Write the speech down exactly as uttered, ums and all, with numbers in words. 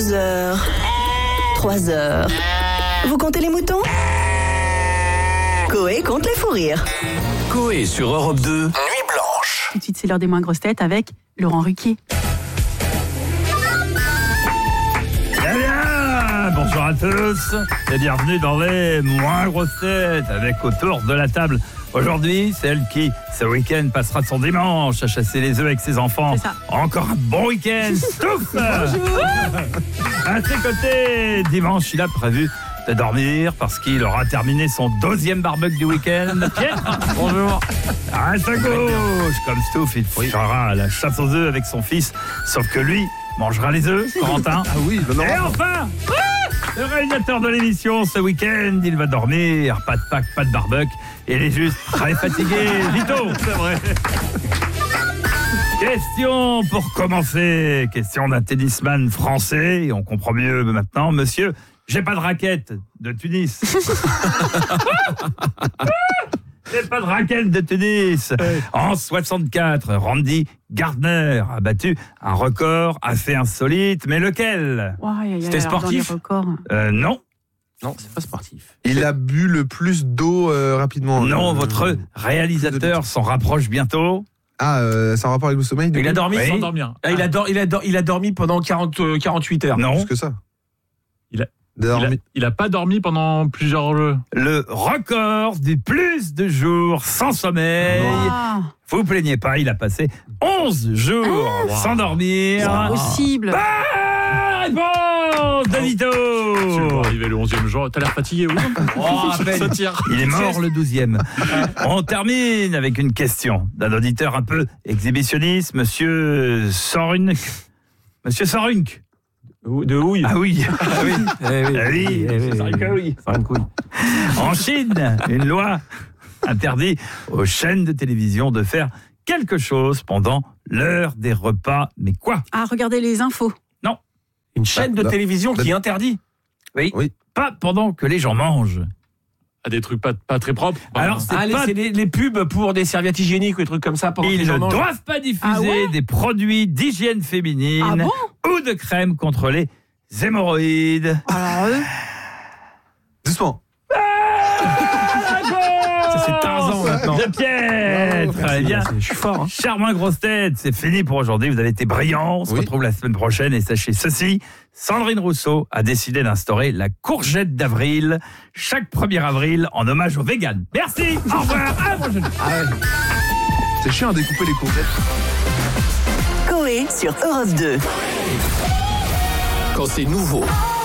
Deux heures. Trois heures. Vous comptez les moutons ? Coé compte les fous rires. Coé sur Europe deux, Nuit Blanche. Tout de suite, c'est l'heure des moins grosses têtes avec Laurent Ruquier. Eh bien, bonjour à tous et bienvenue dans les moins grosses têtes avec autour de la table. Aujourd'hui, celle qui, ce week-end, passera son dimanche à chasser les œufs avec ses enfants. C'est ça. Encore un bon week-end, Stouff. Bonjour. À ses côtés, dimanche, il a prévu de dormir parce qu'il aura terminé son deuxième barbecue du week-end. Pierre, bonjour. À sa gauche, comme Stouff, il fera la chasse aux œufs avec son fils, sauf que lui mangera les œufs, Corentin. Ah oui, ben non. Et enfin, le réalisateur de l'émission, ce week-end, il va dormir, pas de Pâques, pas de barbecue, et il est juste très fatigué. Vito, c'est vrai. Question pour commencer, question d'un tennisman français, et on comprend mieux maintenant, monsieur, j'ai pas de raquette de Tunis. J'ai pas de raquette de Tunis. En soixante-quatre, Randy Gardner a battu un record assez insolite, mais lequel ? Wow, y a, y a, C'était alors, sportif dans les records. euh, Non. Non, c'est pas sportif. Il a bu le plus d'eau euh, rapidement. Non, euh, votre réalisateur s'en rapproche bientôt. Ah, euh, ça a un rapport avec le sommeil. Il a dormi Oui. sans dormir. Ah, il, a dor- il, a dor- il a dormi pendant quarante, euh, quarante-huit heures. Non. Plus que ça. Il a- Dormi. Il a, il a pas dormi pendant plusieurs jeux. Le record du plus de jours sans sommeil. Ah, Vous plaignez pas, il a passé onze jours sans c'est dormir. pas possible. Ah, réponse de Tu vas Vito. arriver le onzième jour. T'as l'air fatigué, oui. Oh, à peine. Ça tire. Il est mort le douzième. On termine avec une question d'un auditeur un peu exhibitionniste, Monsieur Sorunk. Monsieur Sorunk. De houille. Ah oui. Ah oui. Eh oui. Ah oui. Eh oui. Sorunk, ah oui. Faire une couille. En Chine, une loi interdit aux chaînes de télévision de faire quelque chose pendant l'heure des repas. Mais quoi ? Ah, regardez les infos. Une chaîne de Bah, télévision bah, qui interdit. Oui. Oui. Pas pendant que les gens mangent. À des trucs pas, pas très propres. Alors, c'est Ah, les- pas... c'est les, les pubs pour des serviettes hygiéniques ou des trucs comme ça pendant que les Ils gens ne mangent. doivent pas diffuser Ah ouais des produits d'hygiène féminine Ah bon ? ou de crème contre les hémorroïdes. Alors, eux, Doucement. Ça, c'est Tarzan maintenant. De Pierre. Très bien. Je suis fort. Hein. Charmant grosse tête, c'est fini pour aujourd'hui. Vous avez été brillants. On se Oui. retrouve la semaine prochaine. Et sachez ceci, Sandrine Rousseau a décidé d'instaurer la courgette d'avril chaque premier avril en hommage aux véganes. Merci. Au revoir. À la prochaine. C'est chiant à découper les courgettes. Coé sur Europe deux. Quand c'est nouveau,